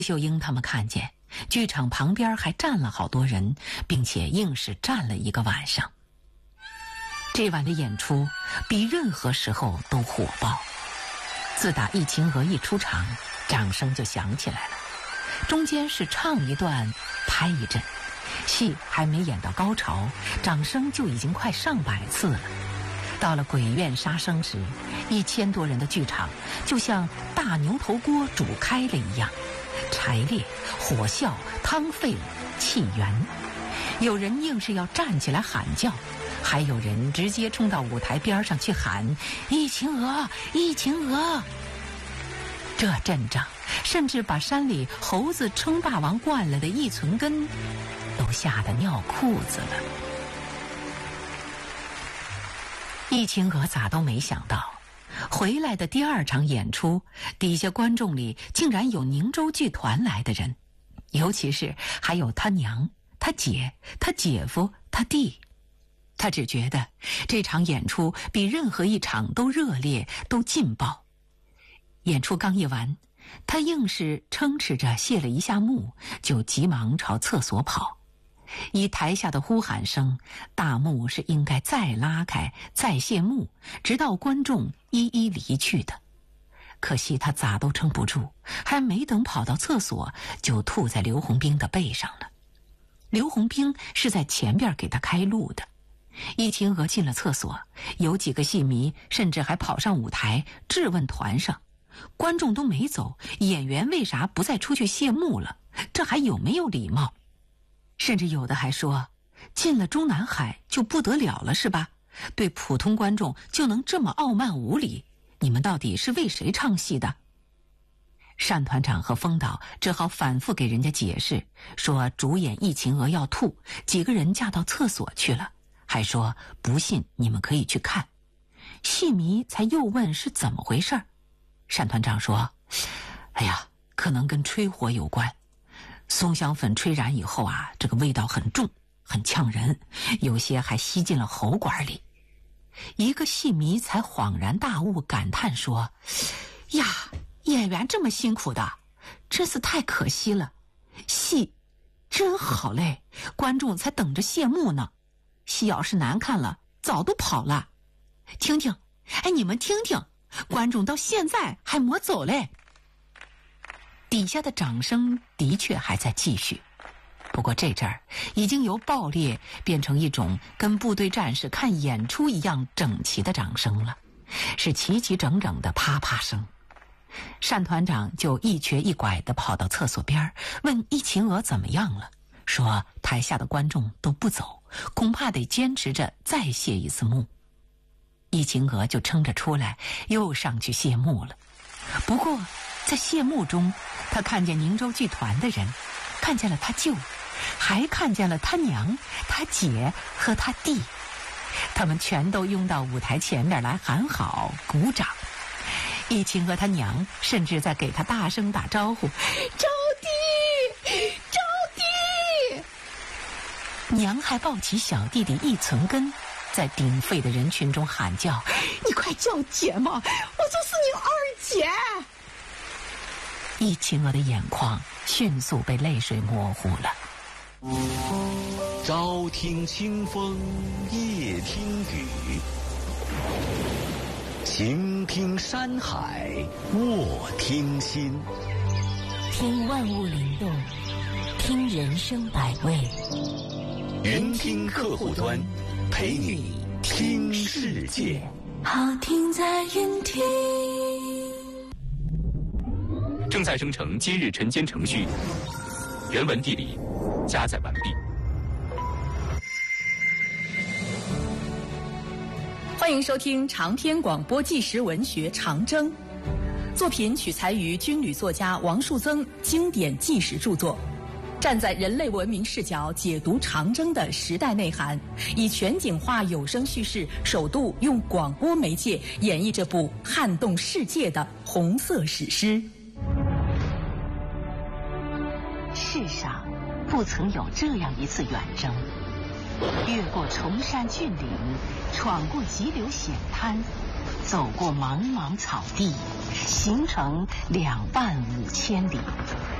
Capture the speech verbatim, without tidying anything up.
秀英他们看见剧场旁边还站了好多人，并且硬是站了一个晚上。这晚的演出比任何时候都火爆。自打易秦娥一出场，掌声就响起来了。中间是唱一段拍一阵，戏还没演到高潮，掌声就已经快上百次了。到了鬼院杀生时，一千多人的剧场就像大牛头锅煮开了一样，柴烈、火效、汤沸、气源。有人硬是要站起来喊叫，还有人直接冲到舞台边上去喊易秦娥，易秦娥。这阵仗甚至把山里猴子称霸王惯了的易存根都吓得尿裤子了。易秦娥咋都没想到，回来的第二场演出，底下观众里竟然有宁州剧团来的人，尤其是还有他娘、他姐、他姐夫、他弟。他只觉得这场演出比任何一场都热烈，都劲爆。演出刚一完，他硬是撑持着谢了一下幕，就急忙朝厕所跑。以台下的呼喊声，大幕是应该再拉开，再谢幕，直到观众一一离去的。可惜他咋都撑不住，还没等跑到厕所，就吐在刘洪兵的背上了。刘洪兵是在前边给他开路的。易秦娥进了厕所，有几个戏迷甚至还跑上舞台质问团上，观众都没走，演员为啥不再出去谢幕了？这还有没有礼貌？甚至有的还说，进了中南海就不得了了是吧？对普通观众就能这么傲慢无礼？你们到底是为谁唱戏的？单团长和风导只好反复给人家解释，说主演易秦娥要吐，几个人架到厕所去了，还说不信你们可以去看。戏迷才又问是怎么回事。单团长说，哎呀，可能跟吹火有关。松香粉吹燃以后啊，这个味道很重，很呛人，有些还吸进了喉管里。一个戏迷才恍然大悟，感叹说，呀，演员这么辛苦的，真是太可惜了。戏真好嘞，观众才等着谢幕呢。戏要是难看了，早都跑了。听听，哎，你们听听，观众到现在还没走嘞。底下的掌声的确还在继续，不过这阵儿已经由爆裂变成一种跟部队战士看演出一样整齐的掌声了，是齐齐整整的啪啪声。单团长就一瘸一拐地跑到厕所边，问易秦娥怎么样了，说台下的观众都不走，恐怕得坚持着再谢一次幕。易秦娥就撑着出来，又上去谢幕了。不过在谢幕中，他看见宁州剧团的人，看见了他舅，还看见了他娘、他姐和他弟，他们全都拥到舞台前面来喊好鼓掌。易秦娥他娘甚至在给他大声打招呼，招弟，招弟。娘还抱起小弟弟易存根，在鼎沸的人群中喊叫，你快叫姐嘛，我就是你二姐。易秦娥的眼眶迅速被泪水模糊了。 朝听清风，夜听雨，晴听山海，卧听心。 听万物灵动，听人生百味。 云听客户端，陪你听世界。 好听在云听。 正在生成今日晨间程序，原文地理加载完毕。 欢迎收听长篇广播纪实文学《长征》，作品取材于军旅作家王树增经典纪实著作，站在人类文明视角解读长征的时代内涵，以全景化有声叙事，首度用广播媒介演绎这部撼动世界的红色史诗。 世上不曾有这样一次远征，越过崇山峻岭，闯过急流险滩，走过茫茫草地，行程两万五千里。